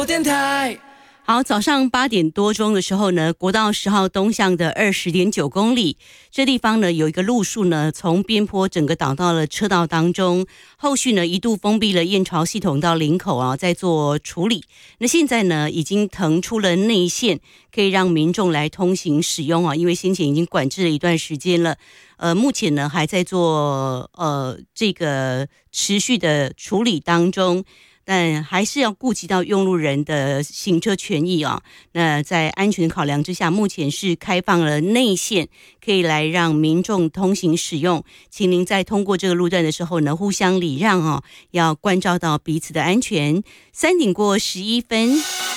播电台。 好，早上8点多钟的时候呢，国道10号东向的20.9公里，这地方呢有一个路树呢从边坡整个倒到了车道当中，后续呢一度封闭了验潮系统到林口啊，在做处理。那现在呢已经腾出了内线，可以让民众来通行使用啊，因为先前已经管制了一段时间了。目前呢还在做这个持续的处理当中。但还是要顾及到用路人的行车权益啊。那在安全考量之下，目前是开放了内线，可以来让民众通行使用。请您在通过这个路段的时候呢，互相礼让哦，要关照到彼此的安全。3点过11分。